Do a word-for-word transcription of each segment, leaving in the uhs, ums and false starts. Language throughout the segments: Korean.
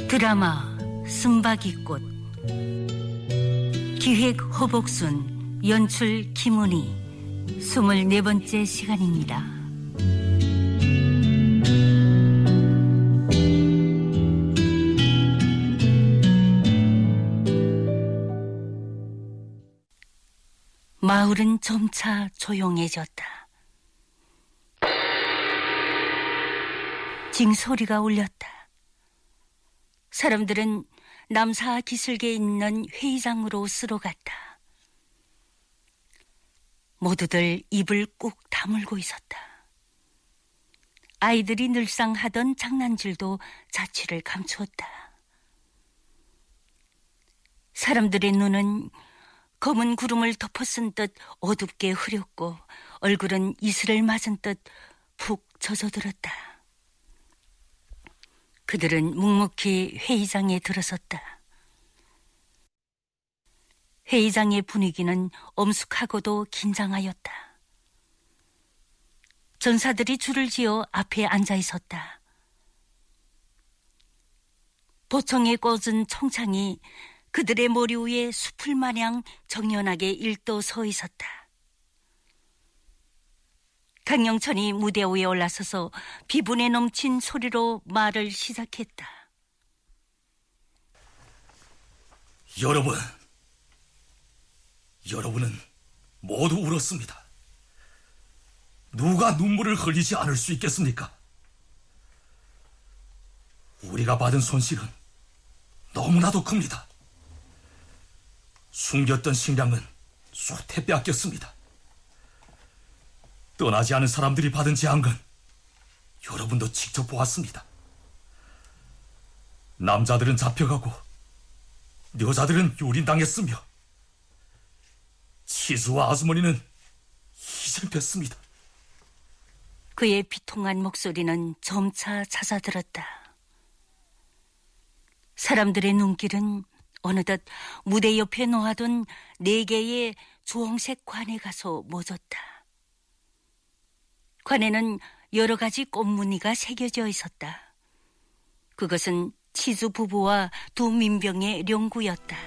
드라마 쓴바귀꽃. 기획 허복순, 연출 김은희. 스물네 번째 시간입니다. 마을은 점차 조용해졌다. 징 소리가 울렸다. 사람들은 남사 기슭에 있는 회의장으로 쓸어갔다. 모두들 입을 꾹 다물고 있었다. 아이들이 늘상 하던 장난질도 자취를 감추었다. 사람들의 눈은 검은 구름을 덮어쓴 듯 어둡게 흐렸고 얼굴은 이슬을 맞은 듯 푹 젖어들었다. 그들은 묵묵히 회의장에 들어섰다. 회의장의 분위기는 엄숙하고도 긴장하였다. 전사들이 줄을 지어 앞에 앉아 있었다. 보청에 꽂은 청창이 그들의 머리 위에 숲을 마냥 정연하게 일도 서 있었다. 강영천이 무대 위에 올라서서 비분에 넘친 소리로 말을 시작했다. 여러분, 여러분은 모두 울었습니다. 누가 눈물을 흘리지 않을 수 있겠습니까? 우리가 받은 손실은 너무나도 큽니다. 숨겼던 식량은 쏟에 빼앗겼습니다. 떠나지 않은 사람들이 받은 재앙은 여러분도 직접 보았습니다. 남자들은 잡혀가고 여자들은 유린당했으며 치수와 아주머니는 희생됐습니다. 그의 비통한 목소리는 점차 잦아들었다. 사람들의 눈길은 어느덧 무대 옆에 놓아둔 네 개의 주홍색 관에 가서 멎었다. 관에는 여러 가지 꽃무늬가 새겨져 있었다. 그것은 치수 부부와 두 민병의 령구였다.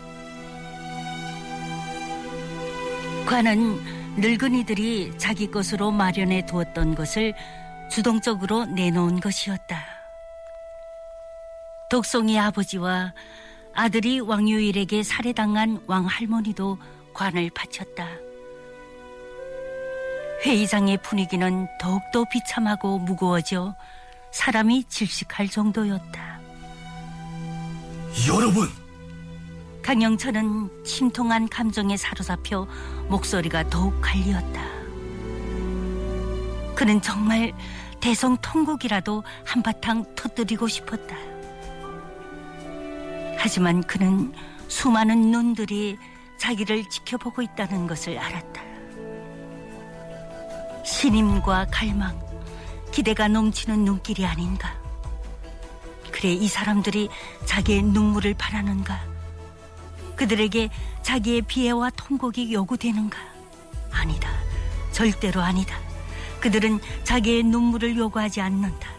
관은 늙은이들이 자기 것으로 마련해 두었던 것을 주동적으로 내놓은 것이었다. 독송이 아버지와 아들이 왕유일에게 살해당한 왕할머니도 관을 바쳤다. 회의장의 분위기는 더욱더 비참하고 무거워져 사람이 질식할 정도였다. 여러분! 강영천은 심통한 감정에 사로잡혀 목소리가 더욱 갈리었다. 그는 정말 대성통곡이라도 한바탕 터뜨리고 싶었다. 하지만 그는 수많은 눈들이 자기를 지켜보고 있다는 것을 알았다. 신임과 갈망, 기대가 넘치는 눈길이 아닌가. 그래, 이 사람들이 자기의 눈물을 바라는가? 그들에게 자기의 비애와 통곡이 요구되는가? 아니다. 절대로 아니다. 그들은 자기의 눈물을 요구하지 않는다.